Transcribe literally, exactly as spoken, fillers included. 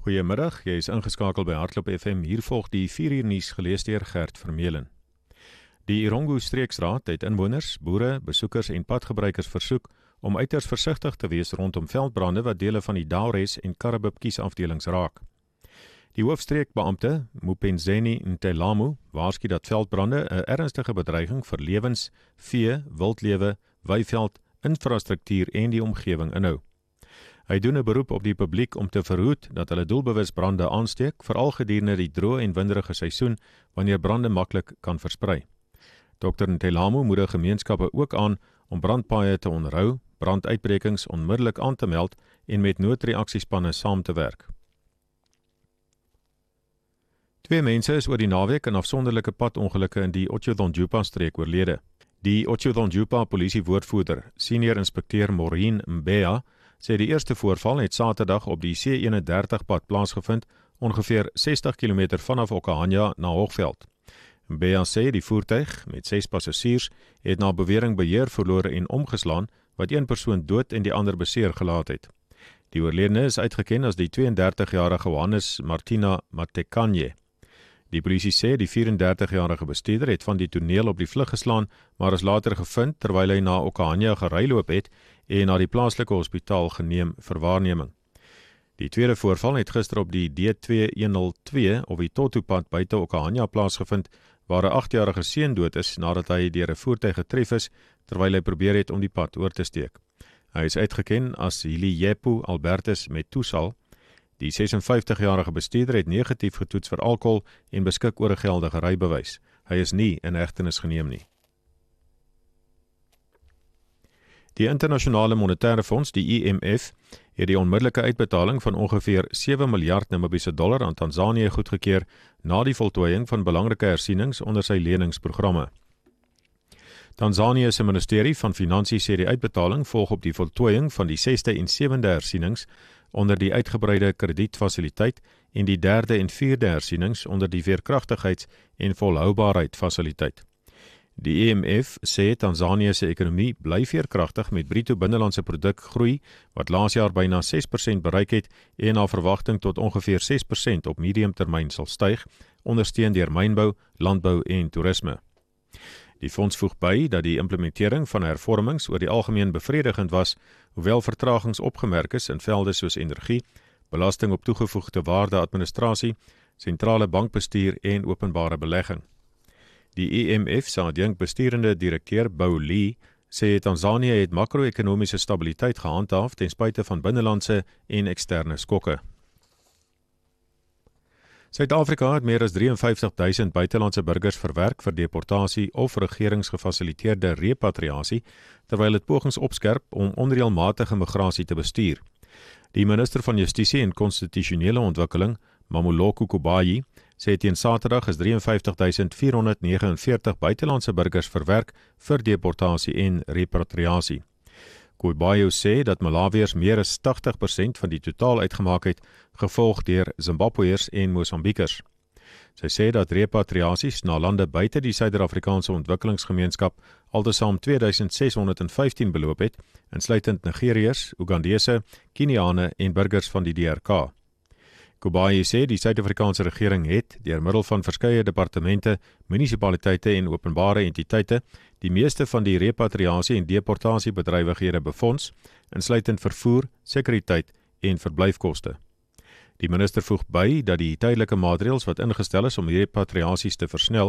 Goeiemiddag, jy is ingeskakel by Hardloop F M. Hier volg die vier uur nuus gelees deur Gert Vermeulen. Die Irongo Streeksraad het inwoners, boere, besoekers en padgebruikers versoek om uiters versigtig te wees rondom veldbrande wat dele van die Daures en Karibib kiesafdelings raak. Die hoofstreekbeampte, Mupenzeni Ntelamu, waarsku dat veldbrande 'n ernstige bedreiging vir lewens, vee, wildlewe, weiveld, infrastruktuur en die omgewing inhou. Hy doen 'n beroep op die publiek om te verhoed dat hulle doelbewus brande aansteek, veral gedurende die droë en winderige seisoen, wanneer brande maklik kan versprei. dokter Ntelamu moedig gemeenskappe ook aan om brandpaaie te onderhou, branduitbrekings onmiddellik aan te meld en met noodreaksiespanne saam te werk. Twee mense is oor die naweek in afsonderlike padongelukke in die Otjozondjupa streek oorlede. Die Otjozondjupa polisiewoordvoerder, senior inspekteur Maureen Mbea, sê die eerste voorval het Saterdag op die C eenendertig pad plaasgevind, ongeveer sestig kilometer vanaf Okahanya na Hoogveld. Mbea sê die voertuig, met ses passasiers, het na bewering beheer verloor en omgeslaan, wat een persoon dood en die ander beseer gelaat het. Die oorledene is uitgeken as die tweeëndertigjarige Johannes Martina Matekanye. Die polisie sê die vierendertigjarige bestuurder het van die toneel op die vlug geslaan, maar is later gevind terwyl hy na Okahanya geryloop het en na die plaaslike hospitaal geneem vir waarneming. Die tweede voorval het gister op die D twee honderd twee of die Totopad buite Okahanya plaasgevind, waar 'n agtjarige seun dood is nadat hy deur 'n voertuig getref is terwyl hy probeer het om die pad oor te steek. Hy is uitgeken as Hiliepo Albertus Metusal. Die sesenvyftigjarige bestuurder het negatief getoets vir alkohol en beskik oor 'n geldige rybewys. Hy is nie in hegtenis geneem nie. Die Internasionale Monetaire Fonds, die I M F, het die onmiddellike uitbetaling van ongeveer sewe miljard Namibiese dollar aan Tanzanië goedgekeur na die voltooiing van belangrike hersienings onder sy leningsprogramme. Tanzanië se ministerie van Finansies sê die uitbetaling volg op die voltooiing van die sesde en sewende hersienings onder die uitgebreide kredietfasiliteit en die derde en vierde hersienings onder die veerkragtigheids- en volhoubaarheidfasiliteit. Die I M F sê Tanzanië se ekonomie bly veerkragtig met bruto binnelandse produk groei wat laas jaar byna ses persent bereik het en na verwagting tot ongeveer ses persent op mediumtermyn sal styg, ondersteun deur mynbou, landbou en toerisme. Die fonds voeg by dat die implementering van hervormings oor die algemeen bevredigend was, hoewel vertragings opgemerk is in velde soos energie, belasting op toegevoegde waarde administrasie, sentrale bankbestuur en openbare belegging. Die I M F se adjunkbestuurende direkteur Bou Lee sê Tanzanië het makro-ekonomiese stabiliteit gehandhaaf ten spyte van binnelandse en eksterne skokke. Suid-Afrika het meer as drieënvyftig duisend buitelandse burgers verwerk vir deportasie of regeringsgefasiliteerde repatriasie, terwyl dit pogings opskerp om onreëlmatige migrasie te bestuur. Die minister van Justisie en Konstitusionele Ontwikkeling, Mamoloko Kubayi, sê teen Saterdag is drieënvyftig duisend vierhonderd negenenveertig buitelandse burgers verwerk vir deportasie en repatriasie. Kubayi sê dat Malawiërs meer as tagtig persent van die totaal uitgemaak het, gevolg deur Zimbabweërs en Mosambiekers. Sy sê dat repatriasies na lande buite die Suider-Afrikaanse Ontwikkelingsgemeenskap altesaam twee duisend ses honderd vyftien beloop het, insluitend Nigeriërs, Ugandese, Keniane en burgers van die D R K. Kubayi sê die Suid-Afrikaanse regering het, deur middel van verskeie departemente, munisipaliteite en openbare entiteite, die meeste van die repatriasie en deportasiebedrywighede befonds, insluitend vervoer, sekuriteit en verblyfkoste. Die minister voeg by dat die tydelike maatreëls wat ingestel is om repatriasies te versnel,